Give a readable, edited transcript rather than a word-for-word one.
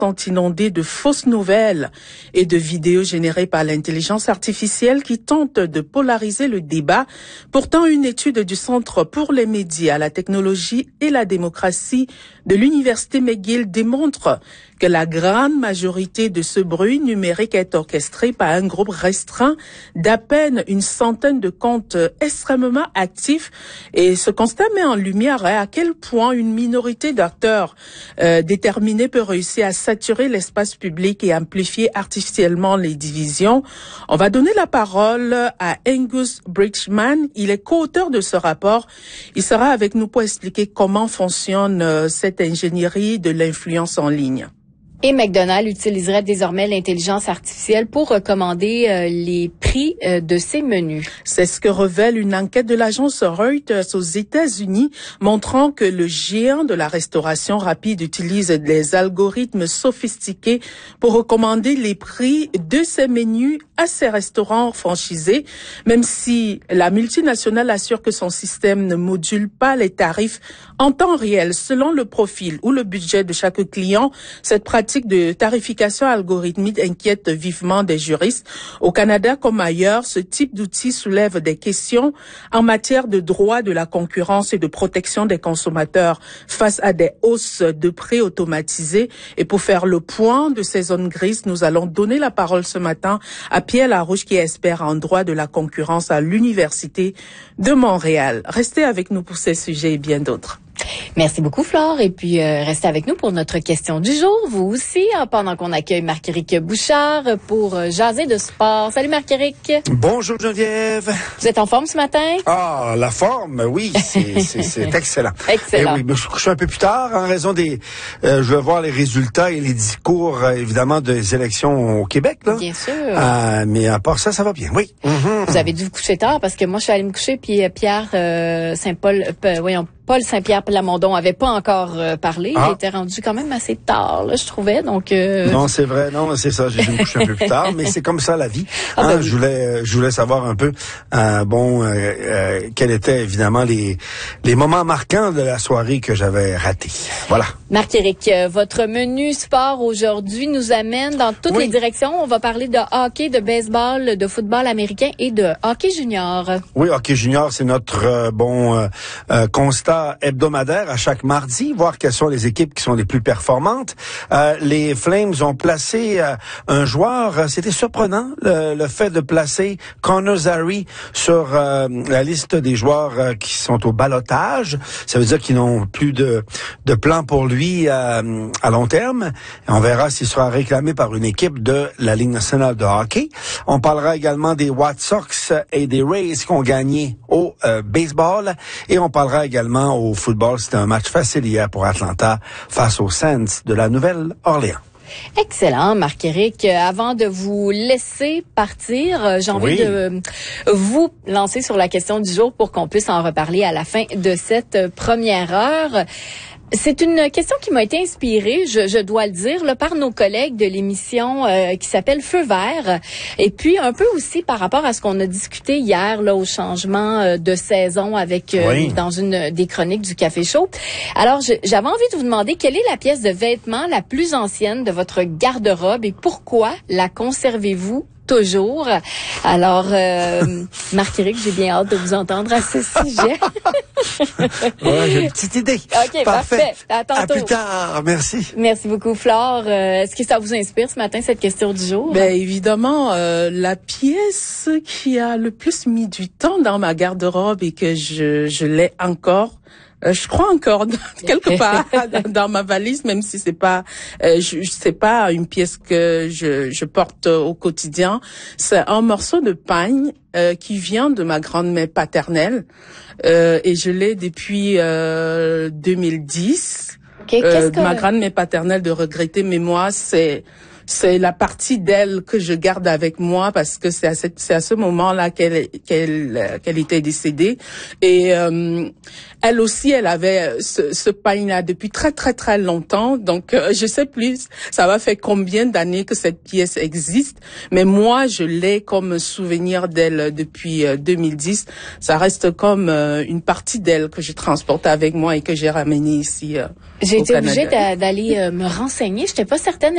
sont inondés de fausses nouvelles et de vidéos générées par l'intelligence artificielle qui tentent de polariser le débat. Pourtant, une étude du Centre pour les médias, la technologie et la démocratie de l'Université McGill démontre que la grande majorité de ce bruit numérique est orchestré par un groupe restreint d'à peine une centaine de comptes extrêmement actifs. Et ce constat met en lumière à quel point une minorité d'acteurs déterminés peut réussir à saturer l'espace public et amplifier artificiellement les divisions. On va donner la parole à Angus Bridgman. Il est co-auteur de ce rapport. Il sera avec nous pour expliquer comment fonctionne cette ingénierie de l'influence en ligne. Et McDonald's utiliserait désormais l'intelligence artificielle pour recommander les prix de ses menus. C'est ce que révèle une enquête de l'agence Reuters aux États-Unis, montrant que le géant de la restauration rapide utilise des algorithmes sophistiqués pour recommander les prix de ses menus à ses restaurants franchisés, même si la multinationale assure que son système ne module pas les tarifs en temps réel selon le profil ou le budget de chaque client. Cette pratique de tarification algorithmique inquiète vivement des juristes. Au Canada comme ailleurs, ce type d'outil soulève des questions en matière de droit de la concurrence et de protection des consommateurs face à des hausses de prix automatisées. Et pour faire le point de ces zones grises, nous allons donner la parole ce matin à Pierre Larouche, qui est expert en droit de la concurrence à l'Université de Montréal. Restez avec nous pour ces sujets et bien d'autres. Merci beaucoup, Flore. Et puis, restez avec nous pour notre question du jour. Vous aussi, pendant qu'on accueille Marc-Éric Bouchard pour jaser de sport. Salut, Marc-Éric. Bonjour, Geneviève. Vous êtes en forme ce matin? Ah, la forme, oui, c'est excellent. Excellent. Et oui, mais je suis couché un peu plus tard en raison des... je vais voir les résultats et les discours, évidemment, des élections au Québec, là. Bien sûr. Mais à part ça, ça va bien, oui. Vous avez dû vous coucher tard parce que moi, je suis allée me coucher, puis Pierre Paul Saint-Pierre Plamondon avait pas encore parlé. Il était rendu quand même assez tard, là, je trouvais. Donc non, c'est vrai. Non, c'est ça. J'ai dû me coucher un peu plus tard, mais c'est comme ça la vie. Oui. Je voulais savoir un peu, quels étaient évidemment les moments marquants de la soirée que j'avais ratés. Voilà. Marc-Éric, votre menu sport aujourd'hui nous amène dans toutes les directions. On va parler de hockey, de baseball, de football américain et de hockey junior. Oui, hockey junior, c'est notre constat hebdomadaire à chaque mardi, voir quelles sont les équipes qui sont les plus performantes. Les Flames ont placé un joueur, c'était surprenant, le fait de placer Connor Zary sur la liste des joueurs qui sont au ballottage. Ça veut dire qu'ils n'ont plus de plan pour lui à long terme. Et on verra s'il sera réclamé par une équipe de la Ligue nationale de hockey. On parlera également des White Sox et des Rays qui ont gagné au baseball. Et on parlera également au football. C'était un match facile hier pour Atlanta face aux Saints de la Nouvelle-Orléans. Excellent, Marc-Éric. Avant de vous laisser partir, j'ai envie de vous lancer sur la question du jour pour qu'on puisse en reparler à la fin de cette première heure. C'est une question qui m'a été inspirée, je dois le dire, là, par nos collègues de l'émission qui s'appelle Feu vert. Et puis un peu aussi par rapport à ce qu'on a discuté hier là au changement de saison avec dans une des chroniques du Café Chaud. Alors j'avais envie de vous demander quelle est la pièce de vêtement la plus ancienne de votre garde-robe et pourquoi la conservez-vous toujours? Alors, Marc-Éric, j'ai bien hâte de vous entendre à ce sujet. J'ai une petite idée. OK, parfait. À tantôt. À plus tard. Merci. Merci beaucoup, Flore. Est-ce que ça vous inspire ce matin, cette question du jour? Ben évidemment, la pièce qui a le plus mis du temps dans ma garde-robe et que je l'ai encore, je crois encore quelque part dans ma valise, même si c'est pas une pièce que je porte au quotidien. C'est un morceau de pagne qui vient de ma grand-mère paternelle et je l'ai depuis 2010. Ma grand-mère paternelle de regretter mémoire, c'est la partie d'elle que je garde avec moi parce que c'est à ce moment-là qu'elle était décédée. Et elle aussi, elle avait ce pagne-là depuis très très très longtemps. Donc je sais plus, ça va faire combien d'années que cette pièce existe, mais moi je l'ai comme souvenir d'elle depuis 2010. Ça reste comme une partie d'elle que je transporte avec moi et que j'ai ramenée ici. J'ai été obligée d'aller me renseigner. J'étais pas certaine